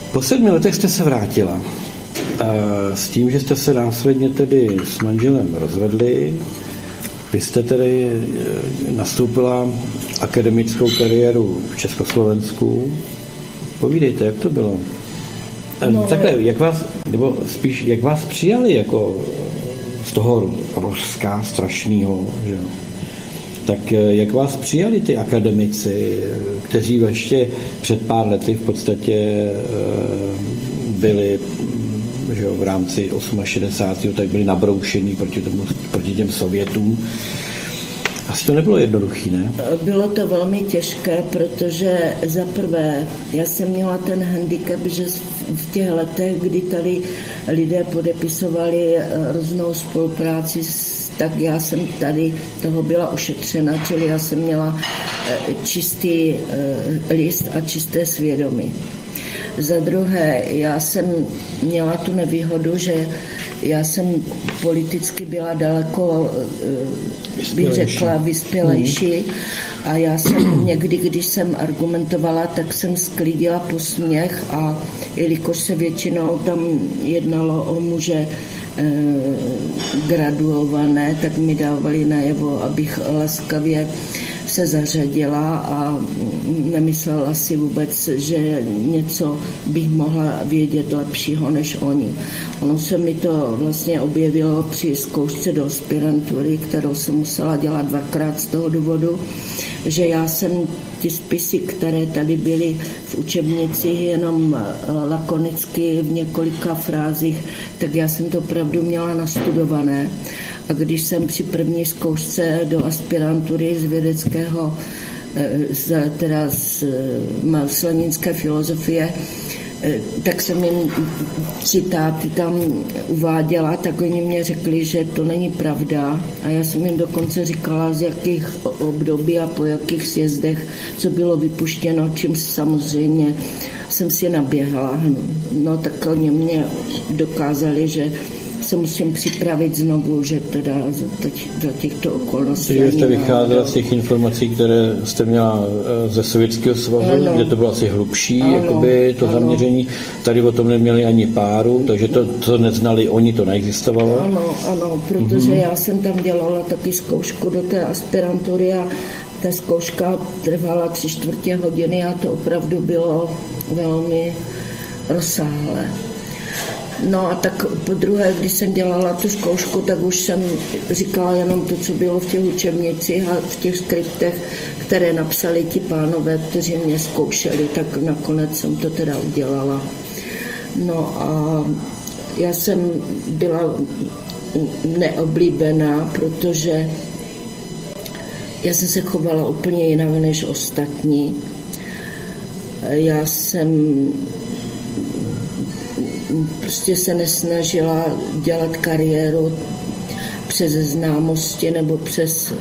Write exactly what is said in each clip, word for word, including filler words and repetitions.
Po sedmi letech jste se vrátila. S tím, že jste se následně tedy s manželem rozvedli, vy jste tedy nastoupila akademickou kariéru v Československu. Povídejte, jak to bylo? No, takhle, jak vás, nebo spíš, jak vás přijali jako z toho Ruska strašného, že jo? Tak jak vás přijali ty akademici, kteří ještě před pár lety v podstatě byli, že jo, v rámci šedesátého osmého tak byli nabroušení proti, tomu, proti těm Sovětům. Asi to nebylo jednoduché, ne? Bylo to velmi těžké, protože za prvé, já jsem měla ten handicap, že v těch letech, kdy tady lidé podepisovali různou spolupráci, tak já jsem tady toho byla ošetřena, čili já jsem měla čistý list a čisté svědomí. Za druhé, já jsem měla tu nevýhodu, že já jsem politicky byla daleko, bych řekla, vyspělejší a já jsem někdy, když jsem argumentovala, tak jsem sklidila posměch a jelikož se většinou tam jednalo o muže eh, graduované, tak mi dávali najevo, abych laskavě se zařadila a nemyslela si vůbec, že něco bych mohla vědět lepšího než oni. Ono se mi to vlastně objevilo při zkoušce do aspirantury, kterou jsem musela dělat dvakrát z toho důvodu, že já jsem ty spisy, které tady byly v učebnici jenom lakonicky v několika frázích, tak já jsem to opravdu měla nastudované. A když jsem při první zkoušce do aspirantury z vědeckého, z, teda z marxisticko-leninské filozofie, tak jsem jim citáty tam uváděla, tak oni mě řekli, že to není pravda. A já jsem jim dokonce říkala, z jakých období a po jakých sjezdech, co bylo vypuštěno, čím samozřejmě jsem si naběhala. No tak oni mě dokázali, že se musím připravit znovu, že teda za, za těchto okolností. Takže jste vycházela z těch informací, které jste měla ze Sovětského svazu, ano, kde to bylo asi hlubší, ano, jakoby to ano. zaměření. Tady o tom neměli ani páru, takže to, co neznali oni, to neexistovalo. Ano, ano, protože mm-hmm. já jsem tam dělala taky zkoušku do té aspirantury a ta zkouška trvala tři čtvrtě hodiny a to opravdu bylo velmi rozsáhlé. No a tak po druhé, když jsem dělala tu zkoušku, tak už jsem říkala jenom to, co bylo v těch učebnicích a v těch skriptech, které napsali ti pánové, kteří mě zkoušeli, tak nakonec jsem to teda udělala. No a já jsem byla neoblíbená, protože já jsem se chovala úplně jinak než ostatní. Já jsem prostě se nesnažila dělat kariéru přes známosti nebo přes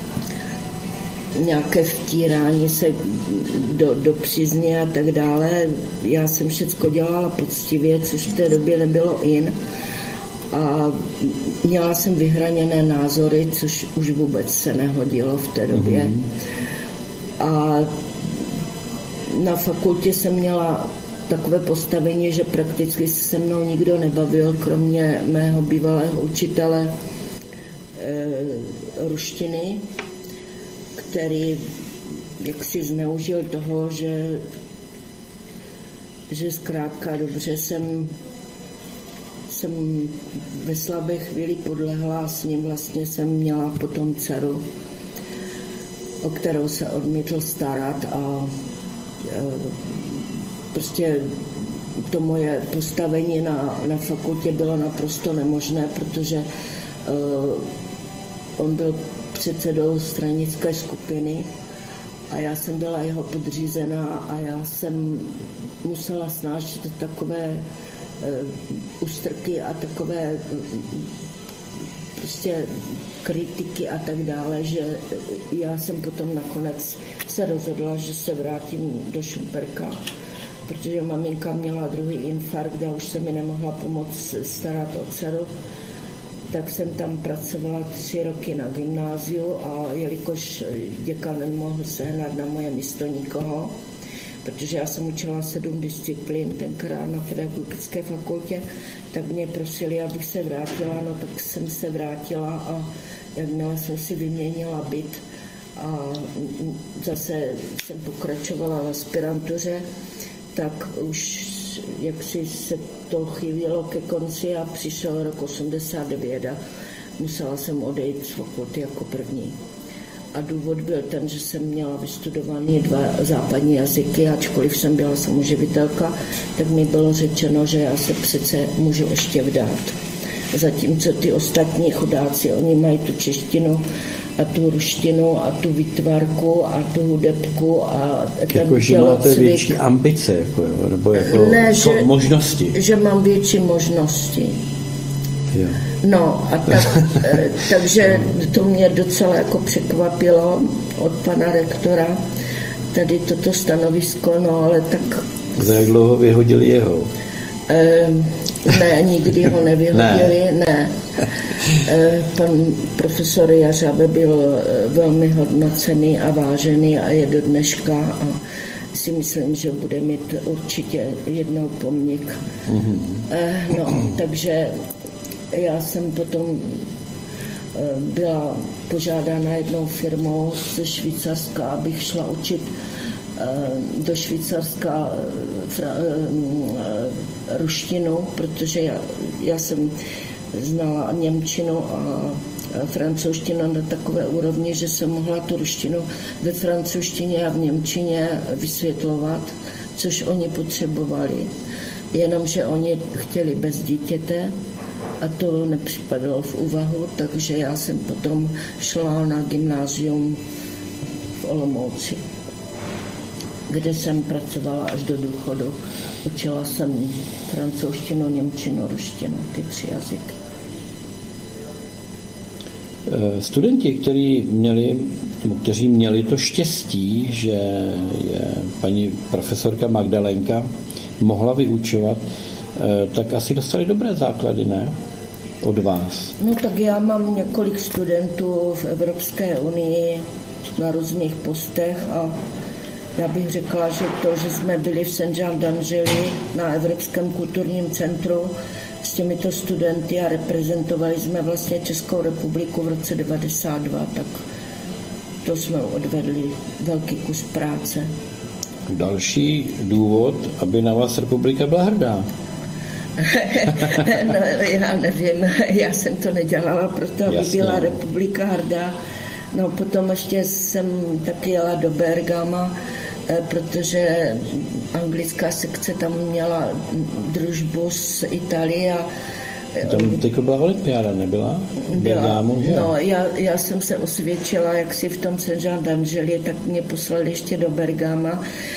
nějaké vtírání se do, do přízně a tak dále. Já jsem všecko dělala poctivě, což v té době nebylo in. A měla jsem vyhraněné názory, což už vůbec se nehodilo v té době. Mm-hmm. A na fakultě jsem měla takové postavení, že prakticky se mnou nikdo nebavil, kromě mého bývalého učitele e, ruštiny, který jaksi zneužil toho, že, že zkrátka dobře jsem, jsem ve slabé chvíli podlehla a s ním vlastně jsem měla potom dceru, o kterou se odmítl starat a e, prostě to moje postavení na, na fakultě bylo naprosto nemožné, protože uh, on byl předsedou stranické skupiny a já jsem byla jeho podřízená a já jsem musela snášet takové uh, ústrky a takové uh, prostě kritiky a tak dále, že já jsem potom nakonec se rozhodla, že se vrátím do Šumperka, protože maminka měla druhý infarkt a už se mi nemohla pomoct starat o dceru, tak jsem tam pracovala tři roky na gymnáziu a jelikož děkan nemohl sehnat na moje místo nikoho, protože já jsem učila sedm disciplín tenkrát na pedagogické fakultě, tak mě prosili, abych se vrátila, no tak jsem se vrátila a jakmile jsem si vyměnila byt a zase jsem pokračovala v aspirantuře, tak už jak si se to chýlilo ke konci a přišel rok osmdesát devět a musela jsem odejít z fakulty jako první. A důvod byl ten, že jsem měla vystudované dva západní jazyky, ačkoliv jsem byla samoživitelka, tak mi bylo řečeno, že já se přece můžu ještě vdát. Zatímco ty ostatní chudáci, oni mají tu češtinu a tu ruštinu a tu výtvarku a tu hudebku a ten jako, že máte větší ambice, jako, nebo jako ne, že, možnosti. Že mám větší možnosti. Jo. No a tak, takže to mě docela jako překvapilo od pana rektora, tady toto stanovisko, no ale tak... Za jak dlouho vyhodili jeho? Eh, ne, nikdy ho nevyhodili, ne. ne. Eh, pan profesor Jařabe byl velmi hodnocený a vážený a je do dneška a si myslím, že bude mít určitě jednou pomník. Mm-hmm. Eh, no, takže já jsem potom byla požádána jednou firmou ze Švýcarska, abych šla učit do Švýcarska ruštinu, protože já, já jsem znala němčinu a francouzštinu na takové úrovni, že jsem mohla tu ruštinu ve francouzštině a v němčině vysvětlovat, což oni potřebovali. Jenomže oni chtěli bez dítěte, a to nepřipadalo v úvahu, takže já jsem potom šla na gymnázium v Olomouci, kde jsem pracovala až do důchodu. Učila jsem francouzštinu, němčinu, ruštinu, ty tři jazyky. Studenti, kteří měli, kteří měli to štěstí, že je paní profesorka Magdalénka mohla vyučovat, tak asi dostali dobré základy, ne? Od vás. No tak já mám několik studentů v Evropské unii na různých postech a já bych řekla, že to, že jsme byli v Saint-Jean d'Angely na Evropském kulturním centru s těmito studenty a reprezentovali jsme vlastně Českou republiku v roce devadesát dva, tak to jsme odvedli velký kus práce. Další důvod, aby na vás republika byla hrdá. No, já nevím, já jsem to nedělala, proto aby Jasně. byla republika hrdá. No potom ještě jsem taky jela do Bergama, protože anglická sekce tam měla družbu z Itálie a tam teďko byla olympiáda, nebyla? Byla. No, já, já jsem se osvědčila, jak si v tom Saint-Jean d'Angely, tak mě poslali ještě do Bergama